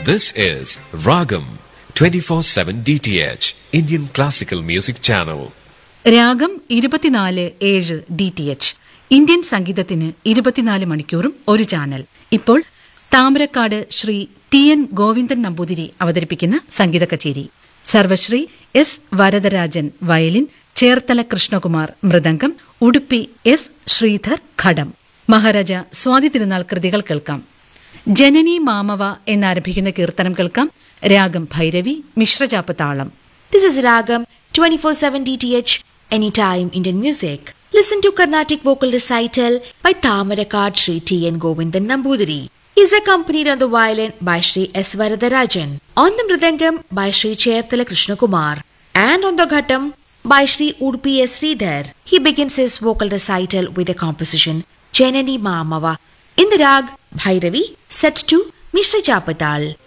This is Ragam 24/7 DTH Indian Classical Music Channel. രാഗം 24/7 DTH Indian സംഗീതത്തിന് 24 മണിക്കൂറും ഒരു ചാനൽ. ഇപ്പോൾ താമരക്കാട് ശ്രീ TN ഗോവിന്ദൻ നമ്പൂതിരി അവതരിപ്പിക്കുന്ന സംഗീത കച്ചേരി. സർവശ്രീ S Varadarajan violin, Cherthala Krishnakumar mridangam, Udupi S Sridhar ഘടം. മഹാരാജ സ്വാതി തിരുനാൾ കൃതികൾ കേൾക്കാം. ജനനി മാമവ എന്നാരംഭിക്കുന്ന കീർത്തനം കേൾക്കാം. രാഗം ഭൈരവി, മിശ്രജാപ്പ താളം. This is Ragam 24/7 DTH Anytime Indian Music. Listen to Carnatic vocal recital by Thamarakkad Sri TN Govindan Nambudiri. He is accompanied on the violin by Sri S Varadarajan, on the mridangam by Sri Cherthala Krishnakumar, and on the ghatam by Sri Udupi S Sridhar. He begins his vocal recital with the composition Janani Mamava in the rag Bhairavi, set to Mishra Chapatal.